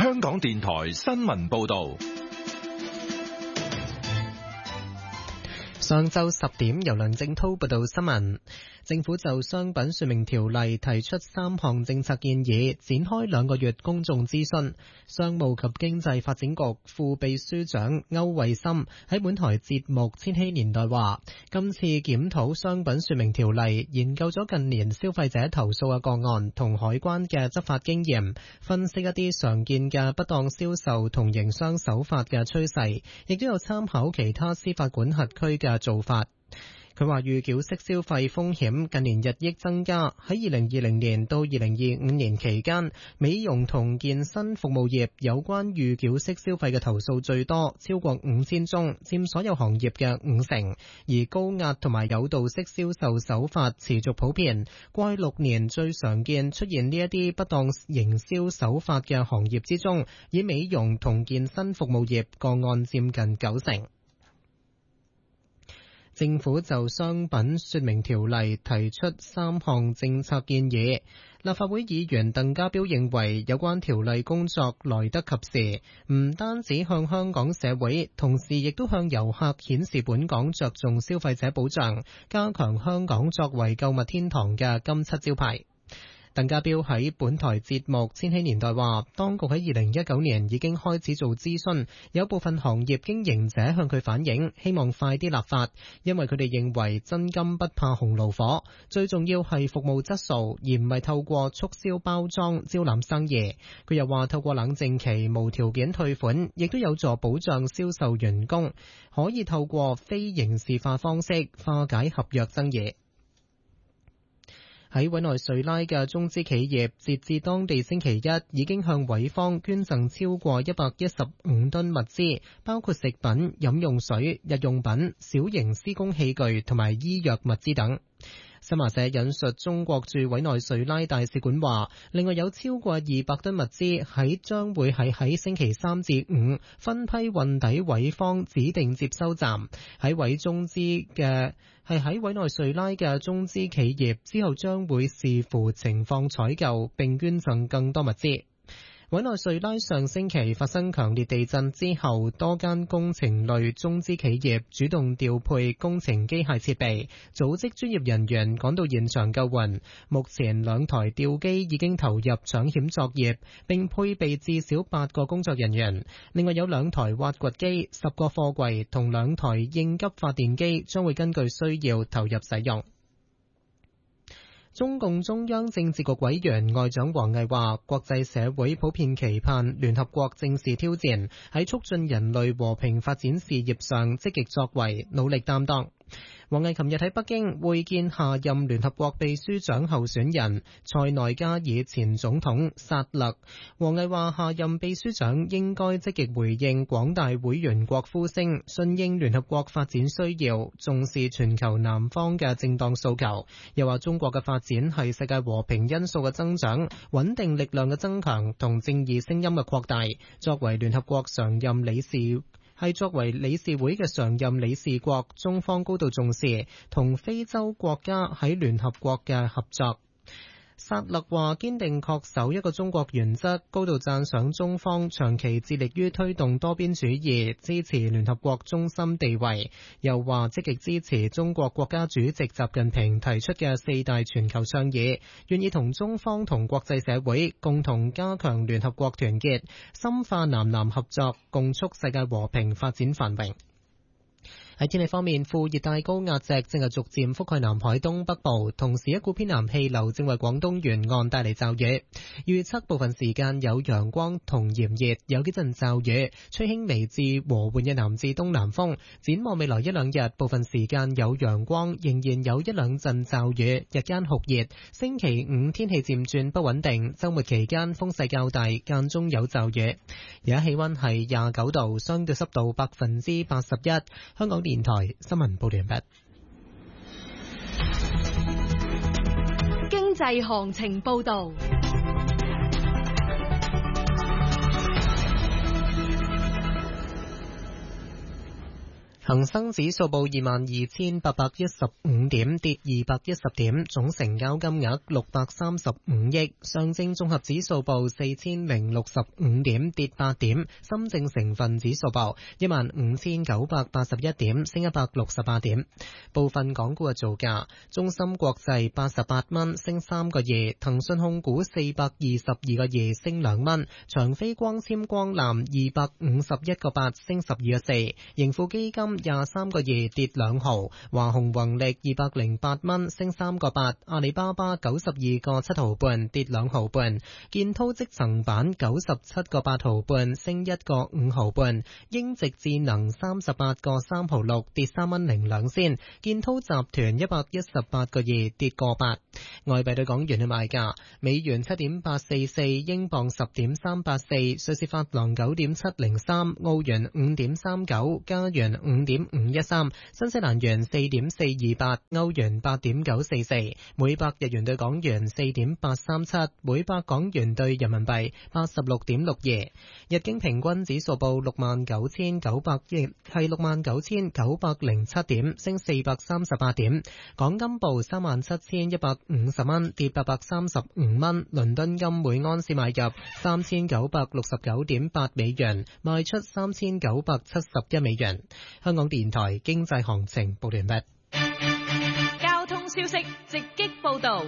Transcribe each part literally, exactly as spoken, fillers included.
香港電台新聞報道。 上晝十點，由梁正濤報道新聞。政府就商品說明條例提出三項政策建議，展開兩個月公眾諮詢。商務及經濟發展局副秘書長歐惠森喺本台節目《千禧年代》話，今次檢討商品說明條例，研究咗近年消費者投訴嘅個案同海關嘅執法經驗，分析一啲常見嘅不當銷售同營商手法嘅趨勢，亦都有參考其他司法管轄區嘅做法。佢話預繳式消費風險近年日益增加，喺二零二零年到二零二五年期間，美容同健身服務業有關預繳式消費嘅投訴最多，超過五千宗，佔所有行業嘅五成。而高壓同埋誘導式銷售手法持續普遍，過去六年最常見出現呢一啲不當營銷手法嘅行業之中，以美容同健身服務業個案佔近九成。政府就商品說明條例提出三項政策建議。立法會議員鄧家彪認為有關條例工作來得及時，唔單止向香港社會，同時亦都向遊客顯示本港着重消費者保障，加強香港作為購物天堂嘅金漆招牌。鄧家彪喺本台節目《千禧年代》話，當局喺二零一九年已經開始做諮詢，有部分行業經營者向佢反映，希望快啲立法，因為佢哋認為真金不怕紅爐火，最重要係服務質素，而唔係透過促銷包裝招攬生意。佢又話，透過冷靜期無條件退款，亦都有助保障銷售員工，可以透過非刑事化方式化解合約爭議。喺委內瑞拉嘅中資企業，截至當地星期一已經向委方捐贈超過一百一十五噸物資，包括食品、飲用水、日用品、小型施工器具同埋醫藥物資等。新華社引述中國駐委內瑞拉大使館話，另外有超過二百噸物資喺將會係喺星期三至五分批運抵委方指定接收站。喺委中資嘅係喺委內瑞拉嘅中資企業之後將會視乎情況採購並捐贈更多物資。委內瑞拉上星期發生強烈地震之後，多間工程類中資企業主動調配工程機械設備，組織專業人員趕到現場救援。目前兩台吊機已經投入搶險作業，並配備至少八個工作人員。另外有兩台挖掘機、十個貨櫃同兩台應急發電機將會根據需要投入使用。中共中央政治局委員外長王毅話，國際社會普遍期盼聯合國正視挑戰，喺促進人類和平發展事業上積極作為，努力擔當。王毅琴日喺北京會見下任聯合國秘書長候選人塞內加爾前總統薩勒。王毅話，下任秘書長應該積極回應廣大會員國呼聲，順應聯合國發展需要，重視全球南方嘅正當訴求。又話中國嘅發展係世界和平因素嘅增長、穩定力量嘅增強同正義聲音嘅擴大。作為聯合國常任理事係作為理事會嘅常任理事國，中方高度重視同非洲國家喺聯合國嘅合作。薩勒話堅定恪守一個中國原則，高度讚賞中方長期致力於推動多邊主義，支持聯合國中心地位。又話積極支持中國國家主席習近平提出嘅四大全球倡議，願意同中方同國際社會共同加強聯合國團結，深化南南合作，共促世界和平發展繁榮。喺天氣方面，副熱帶高壓脊正係逐漸覆蓋南海東北部，同時一股偏南氣流正為廣東沿岸帶嚟驟雨。預測部分時間有陽光同炎熱，有幾陣驟雨，吹輕微至和緩嘅南至東南風。展望未來一兩日，部分時間有陽光，仍然有一兩陣驟雨，日間酷熱。星期五天氣漸轉不穩定，週末期間風勢較大，間中有驟雨。而家氣溫係廿九度，相對濕度百分之八十一。香港電台新聞報道完畢。 經濟行情報道。 恒生指數報二萬二千八百一十五點，跌二百一十點，總成交金額六百三十五億。上證綜合指數報四千零六十五點，跌八點。深證成分指數報一萬五千九百八十一點，升一百六十八點。部分港股嘅造價：中芯國際八十八蚊，升三個二；騰訊控股四百二十二個二，升兩蚊；長飛光纖光纜二百五十一個八，升十二個四；盈富基金廿三個二，跌兩毫；華虹宏力二百零八蚊，升三個八；阿里巴巴九十二個七毫半，跌兩毫半；建滔積層板九十七個八毫半，升一個五毫半；英直智能三十八個三毫六，跌三蚊零兩仙；建滔集團一百一十八個二，跌個八。外幣對港元嘅賣價：美元七點八四四，英鎊十點三八四，瑞士法郎九點七零三，澳元五點三九，加元五點五一三，新西蘭元四點四二八，歐元八點九四四，每百日元對港元四點八三七，每百港元對人民幣八十六點六二。日經平均指數報六萬九千九百億，係六萬九千九百零七點，升四百三十八點。港金報三萬七千一百五十蚊，跌八百三十五蚊。倫敦金每安士買入三千九百六十九點八美元，賣出三千九百七十一美元。香港電台經濟行情報完畢。 交通消息直擊報道。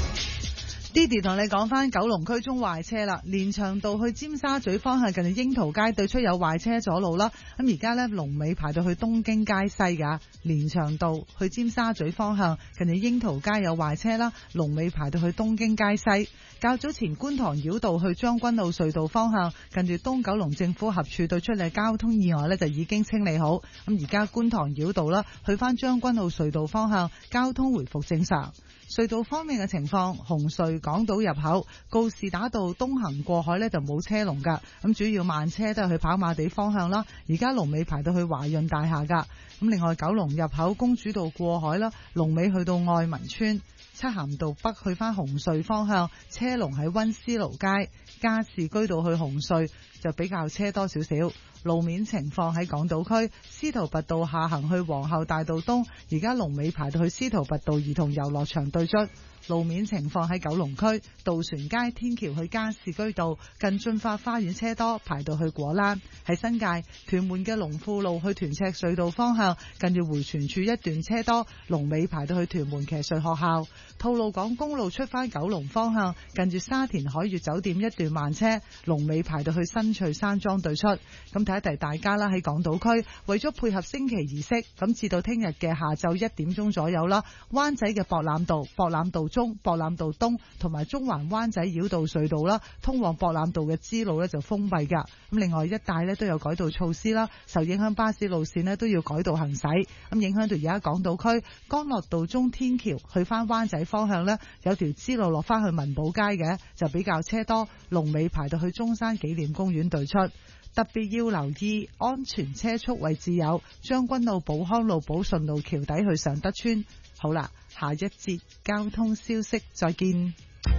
Didi 同你講翻九龍區中壞車啦，連翔道去尖沙咀方向近住櫻桃街對出有壞車阻路啦。咁而家呢，龍尾排到去東京街西噶，連翔道去尖沙咀方向近住櫻桃街有壞車啦，龍尾排到去東京街西。較早前觀塘繞道去將軍澳隧道方向近住東九龍政府合署對出嘅交通意外呢，就已經清理好。咁而家觀塘繞道啦，去翻將軍澳隧道方向交通回復正常。隧道方面嘅情況，紅隧港島入口告士打道東行過海呢就冇車龍噶，咁主要慢車都係去跑馬地方向啦。而家龍尾排到去華潤大廈噶。咁另外九龍入口公主道過海啦，龍尾去到愛民村。漆咸道北去翻紅隧方向，車龍喺溫思勞街。加士居道去紅隧就比較車多少少。路面情況喺港島區，司徒拔道下行去皇后大道東，而家龍尾排到去司徒拔道兒童遊樂場對出。路面情況喺九龍區，渡船街天橋去加士居道近駿發花園車多，排到去果欄。喺新界屯門嘅龍富路去屯赤隧道方向，近住回旋處一段車多，龍尾排到去屯門騎術學校。吐露港公路出返九龍方向，近住沙田海悅酒店一段慢車，龍尾排到去新翠山莊對出。咁提一提大家啦，喺港島區為咗配合升旗儀式，咁至到聽日嘅下晝一點鐘左右啦，灣仔嘅博覽道、博覽道中、博覽道東同埋中環灣仔繞道隧道啦，通往博覽道嘅支路呢就封閉噶。咁另外一帶呢都有改道措施啦，受影響巴士路線呢都要改道行駛。咁影響到而家港島區干諾道中天橋去翻灣仔方向呢，有條支路落翻去文寶街嘅，就比較車多，龍尾排到去中山紀念公園對出。特別要留意安全車速位置有將軍澳寶康路、寶順路橋底去尚德村。好啦，下一節交通消息再見。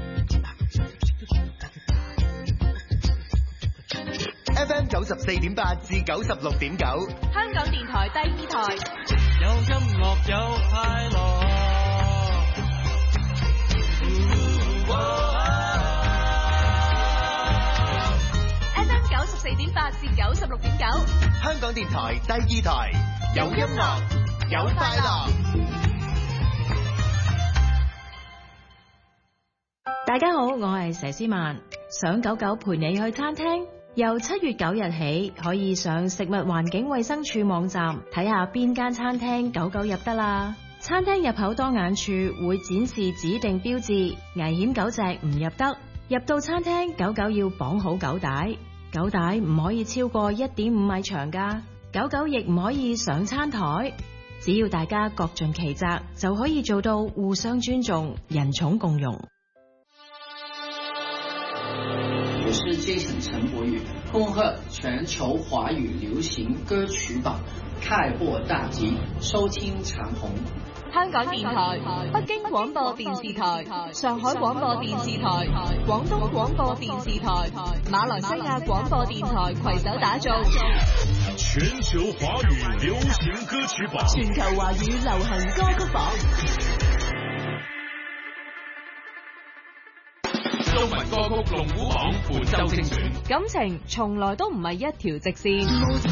F M 九十四點八至九十六點九， 香港電台第二台。 有音樂有快樂。 F M 九十四點八至九十六點九， 香港電台第二台，有音樂有快樂。 大家好，我係佘詩曼。想狗狗陪你去餐廳，由七月九日起可以上食物環境衛生署網站睇下邊間餐廳狗狗入得啦。餐廳入口當眼處會展示指定標誌，危險狗隻唔入得。入到餐廳，狗狗要綁好狗帶，狗帶唔可以超過一點五米長㗎。狗狗亦唔可以上餐台。只要大家各盡其責，就可以做到互相尊重、人寵共融。 世 Jason 陳柏宇，恭賀全球華語流行歌曲榜開獲大吉，收聽長虹。 香港電台、北京廣播電視台、上海廣播電視台、廣東廣播電視台、馬來西亞廣播電台攜手打造全球華語流行歌曲榜， 全球華語流行歌曲榜。 中文歌曲龍虎榜本周精選， 感情從來都唔係一條直線。